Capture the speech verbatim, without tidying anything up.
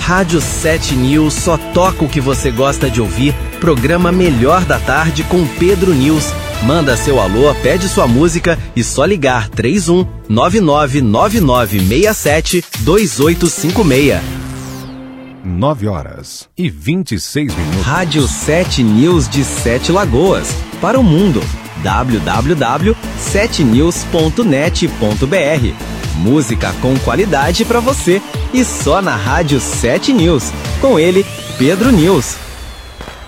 Rádio sete News só toca o que você gosta de ouvir. Programa Melhor da Tarde com Pedro News. Manda seu alô, pede sua música e só ligar três um nove nove nove nove seis sete dois oito cinco seis. nove horas e vinte e seis minutos. Rádio sete News de Sete Lagoas. Para o mundo. w w w ponto sete news ponto net ponto b r. Música com qualidade para você. E só na Rádio sete News. Com ele, Pedro News.